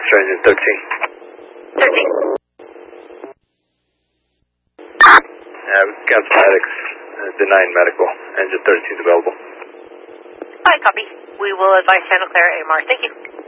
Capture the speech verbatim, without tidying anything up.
X-ray engine thirteen. thirteen. Yeah, we cancel medics. Uh, denying medical. Engine thirteen available. Alright, copy. We will advise Santa Clara A M R. Thank you.